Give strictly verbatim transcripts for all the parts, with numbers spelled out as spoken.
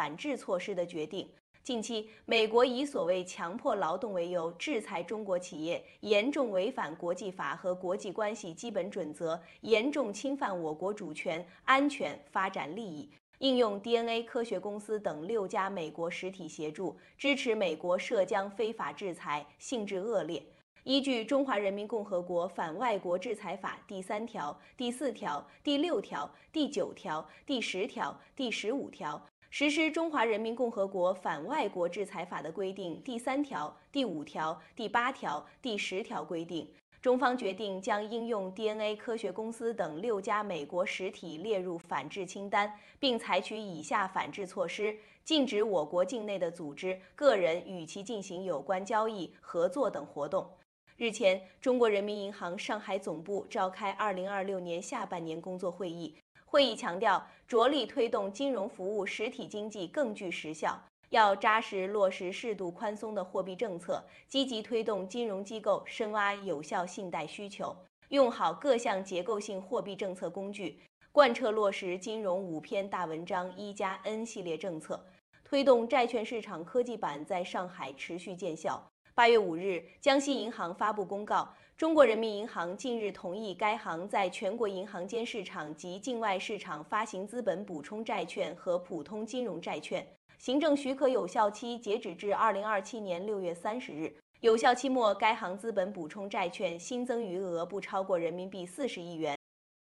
反制措施的决定。近期，美国以所谓强迫劳动为由制裁中国企业，严重违反国际法和国际关系基本准则，严重侵犯我国主权、安全、发展利益。应用 D N A 科学公司等六家美国实体协助，支持美国涉疆非法制裁，性质恶劣。依据《中华人民共和国反外国制裁法》第三条、第四条、第六条、第九条、第十条、第十五条。实施《中华人民共和国反外国制裁法》的规定第三条、第五条、第八条、第十条规定，中方决定将应用 D N A 科学公司等六家美国实体列入反制清单，并采取以下反制措施：禁止我国境内的组织、个人与其进行有关交易、合作等活动。日前，中国人民银行上海总部召开二零二六年下半年工作会议。会议强调，着力推动金融服务实体经济更具实效，要扎实落实适度宽松的货币政策，积极推动金融机构深挖有效信贷需求，用好各项结构性货币政策工具，贯彻落实金融五篇大文章一加 N 系列政策，推动债券市场科技板在上海持续见效。八月五日，江西银行发布公告，中国人民银行近日同意该行在全国银行间市场及境外市场发行资本补充债券和普通金融债券，行政许可有效期截止至二零二七年六月三十日。有效期末，该行资本补充债券新增余额不超过人民币四十亿元。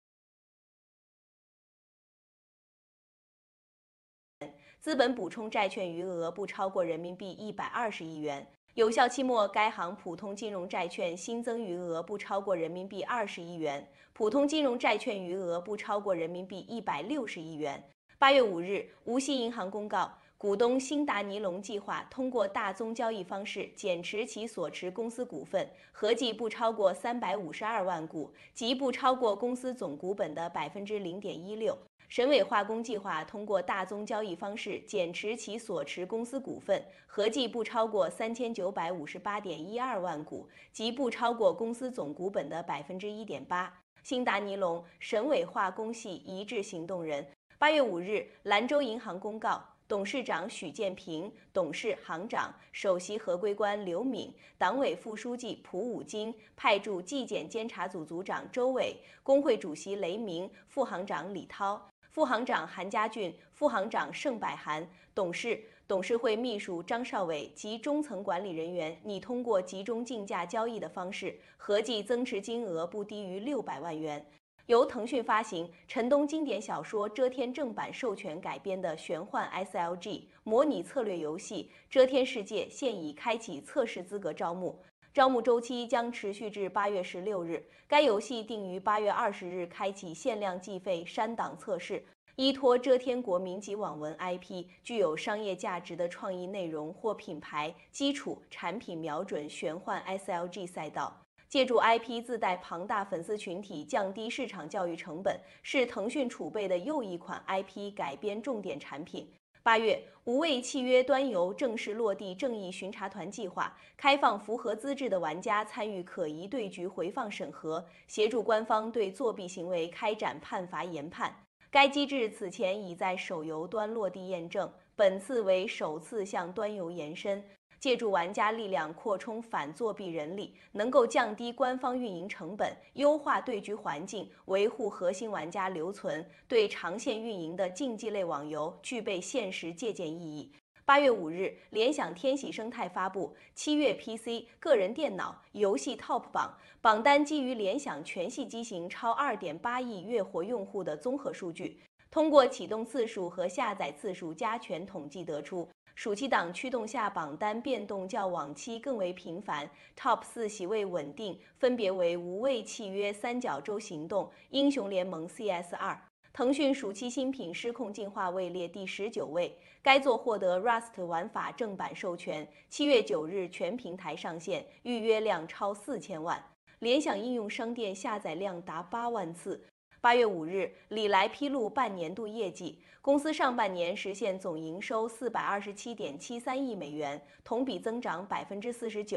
资本补充债券余额不超过人民币一百二十亿元。有效期末，该行普通金融债券新增余额不超过人民币二十亿元，普通金融债券余额不超过人民币一百六十亿元。八月五日，无锡银行公告，股东新达尼龙计划通过大宗交易方式减持其所持公司股份，合计不超过三百五十二万股，即不超过公司总股本的百分之零点一六。沈伟化工计划通过大宗交易方式减持其所持公司股份，合计不超过三千九百五十八点一二万股，即不超过公司总股本的百分之一点八。新达尼龙、沈伟化工系一致行动人。八月五日，兰州银行公告，董事长许建平、董事、行长、首席合规官刘敏、党委副书记蒲武金派驻纪检监察组组长周伟、工会主席雷鸣、副行长李涛。副行长韩家俊、副行长盛百涵、董事、董事会秘书张少伟及中层管理人员拟通过集中竞价交易的方式，合计增持金额不低于六百万元。由腾讯发行、陈东经典小说《遮天》正版授权改编的玄幻 S L G 模拟策略游戏《遮天世界》现已开启测试资格招募。招募周期将持续至八月十六日，该游戏定于八月二十日开启限量计费删档测试。依托遮天国民级网文 I P， 具有商业价值的创意内容或品牌基础产品瞄准玄幻 S L G 赛道，借助 I P 自带庞大粉丝群体，降低市场教育成本，是腾讯储备的又一款 I P 改编重点产品。八月，无畏契约端游正式落地正义巡查团计划，开放符合资质的玩家参与可疑对局回放审核，协助官方对作弊行为开展判罚研判。该机制此前已在手游端落地验证，本次为首次向端游延伸。借助玩家力量扩充反作弊人力，能够降低官方运营成本，优化对局环境，维护核心玩家留存，对长线运营的竞技类网游具备现实借鉴意义。八月五日，联想天喜生态发布七月 P C、个人电脑游戏 Top 榜，榜单基于联想全系机型超 二点八亿月活用户的综合数据，通过启动次数和下载次数加权统计得出，暑期档驱动下榜单变动较往期更为频繁 ，Top 四席位稳定，分别为无畏契约、三角洲行动、英雄联盟 C S 二。腾讯暑期新品《失控进化》位列第十九位，该作获得 Rust 玩法正版授权，七月九日全平台上线，预约量超四千万，联想应用商店下载量达八万次。八月五日，李来披露半年度业绩，公司上半年实现总营收四百二十七点七三亿美元，同比增长百分之四十九。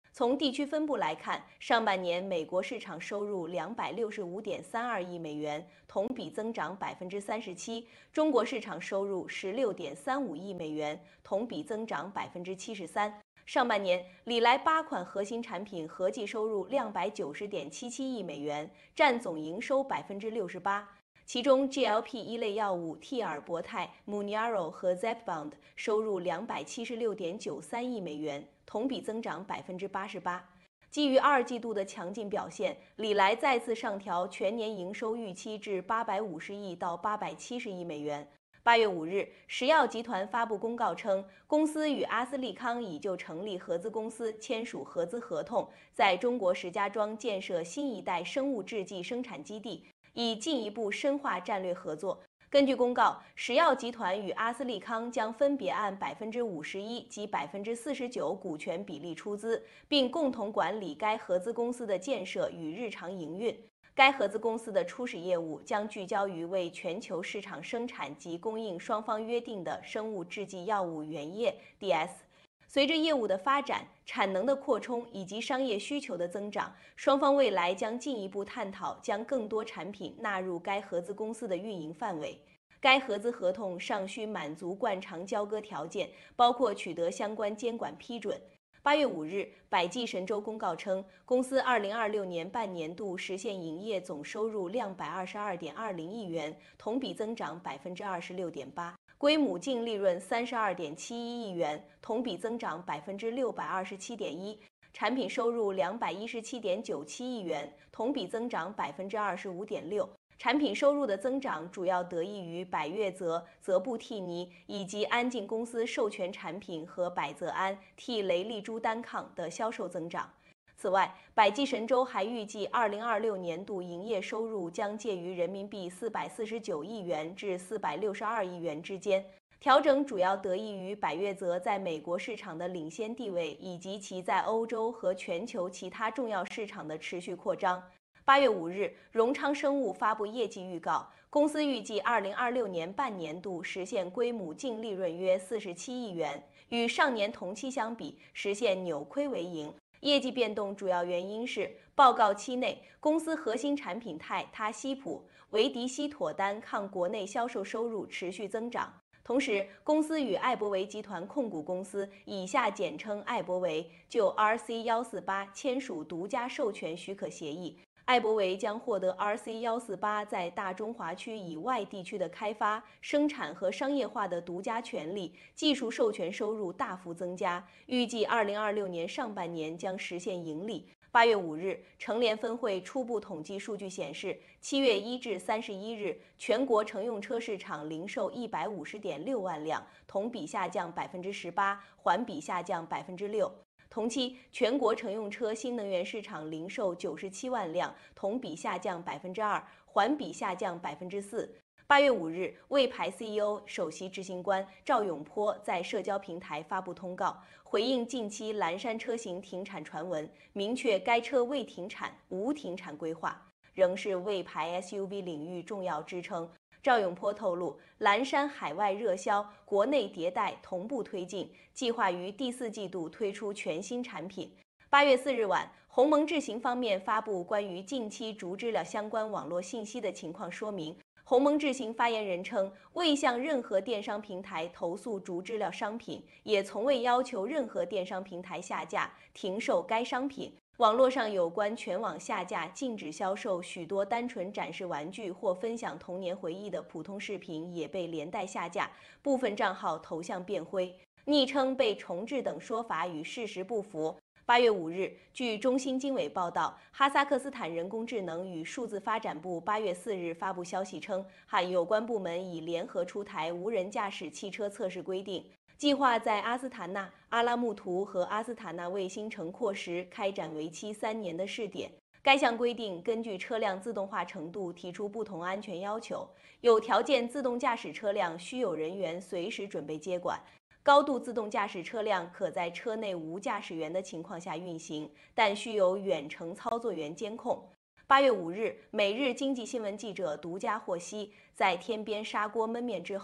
从地区分布来看，上半年美国市场收入两百六十五点三二亿美元，同比增长百分之三十七；中国市场收入十六点三五亿美元，同比增长百分之七十三。上半年，礼来八款核心产品合计收入两百九十点七七亿美元，占总营收百分之六十八。其中 G L P 一类药物替尔博泰、Mounjaro 和 Zepbound 收入两百七十六点九三亿美元，同比增长百分之八十八。基于二季度的强劲表现，礼来再次上调全年营收预期至八百五十亿到八百七十亿美元。八月五日，石药集团发布公告称，公司与阿斯利康已就成立合资公司签署合资合同，在中国石家庄建设新一代生物制剂生产基地，以进一步深化战略合作。根据公告，石药集团与阿斯利康将分别按百分之五十一及百分之四十九股权比例出资，并共同管理该合资公司的建设与日常营运。该合资公司的初始业务将聚焦于为全球市场生产及供应双方约定的生物制剂药物原液 D S。随着业务的发展、产能的扩充以及商业需求的增长，双方未来将进一步探讨将更多产品纳入该合资公司的运营范围。该合资合同尚需满足惯常交割条件，包括取得相关监管批准。八月五日，百济神州公告称，公司二零二六年半年度实现营业总收入两百二十二点二零亿元，同比增长百分之二十六点八。归母净利润三十二点七一亿元，同比增长百分之六百二十七点一；产品收入两百一十七点九七亿元，同比增长百分之二十五点六。产品收入的增长主要得益于百越泽、泽布替尼以及安进公司授权产品和百泽安替雷利珠单抗的销售增长。此外，百济神州还预计二零二六年度营业收入将介于人民币四百四十九亿元至四百六十二亿元之间。调整主要得益于百越泽在美国市场的领先地位，以及其在欧洲和全球其他重要市场的持续扩张。八月五日，荣昌生物发布业绩预告，公司预计二零二六年半年度实现归母净利润约四十七亿元，与上年同期相比，实现扭亏为盈。业绩变动主要原因是，报告期内公司核心产品泰他西普、维迪西妥单抗国内销售收入持续增长。同时，公司与艾伯维集团控股公司（以下简称艾伯维）就 R C 一四八签署独家授权许可协议。艾伯维将获得 R C 一四八在大中华区以外地区的开发、生产和商业化的独家权利，技术授权收入大幅增加，预计二零二六年上半年将实现盈利。八月五日，成联分会初步统计数据显示，七月一至三十一日，全国乘用车市场零售一百五十点六万辆，同比下降百分之十八，环比下降百分之六。同期，全国乘用车新能源市场零售九十七万辆，同比下降百分之二，环比下降百分之四。八月五日，魏牌 C E O 首席执行官赵永波在社交平台发布通告，回应近期蓝山车型停产传闻，明确该车未停产，无停产规划，仍是魏牌 S U V 领域重要支撑。赵永波透露，蓝山海外热销，国内迭代同步推进，计划于第四季度推出全新产品。八月四日晚，鸿蒙智行方面发布关于近期竹知了相关网络信息的情况说明。鸿蒙智行发言人称，未向任何电商平台投诉竹知了商品，也从未要求任何电商平台下架、停售该商品。网络上有关全网下架、禁止销售许多单纯展示玩具或分享童年回忆的普通视频也被连带下架，部分账号头像变灰、昵称被重置等说法与事实不符。八月五日，据中新经纬报道，哈萨克斯坦人工智能与数字发展部八月四日发布消息称，和有关部门已联合出台无人驾驶汽车测试规定。计划在阿斯塔纳、阿拉木图和阿斯塔纳卫星城廓时开展为期三年的试点。该项规定根据车辆自动化程度提出不同安全要求，有条件自动驾驶车辆需有人员随时准备接管。高度自动驾驶车辆可在车内无驾驶员的情况下运行，但需有远程操作员监控。八月五日，每日经济新闻记者独家获悉，在天边砂锅焖面之后，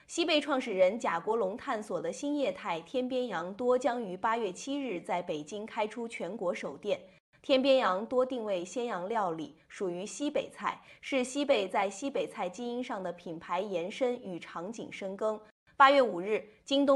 西贝创始人贾国龙探索的新业态天边羊多将于八月七日在北京开出全国首店。天边羊多定位鲜羊料理，属于西北菜，是西贝在西北菜基因上的品牌延伸与场景深耕。八月五日，京东